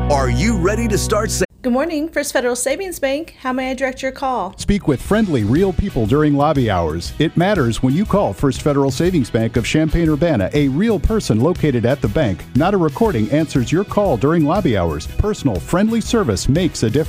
Are you ready to start saving? Good morning, First Federal Savings Bank. How may I direct your call? Speak with friendly, real people during lobby hours. It matters when you call First Federal Savings Bank of Champaign-Urbana. A real person located at the bank, not a recording, answers your call during lobby hours. Personal, friendly service makes a difference.